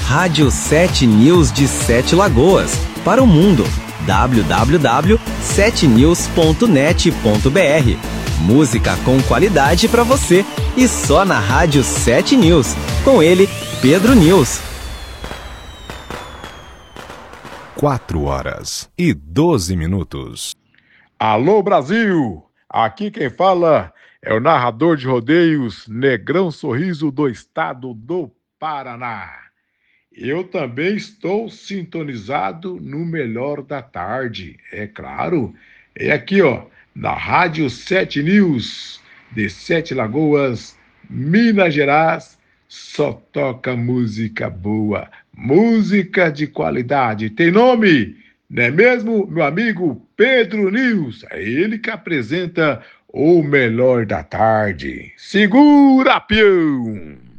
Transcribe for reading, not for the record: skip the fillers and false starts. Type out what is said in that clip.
Rádio 7 News de Sete Lagoas, para o mundo. www.7news.net.br. Música com qualidade para você e só na Rádio 7 News. Com ele, Pedro News. 4h12. Alô, Brasil! Aqui quem fala é o narrador de rodeios Negrão Sorriso do estado do Paraná. Eu também estou sintonizado no Melhor da Tarde, é claro. É aqui, ó, na Rádio 7 News de Sete Lagoas, Minas Gerais. Só toca música boa, música de qualidade. Tem nome, não é mesmo, meu amigo Pedro News? É ele que apresenta o Melhor da Tarde. Segura, peão!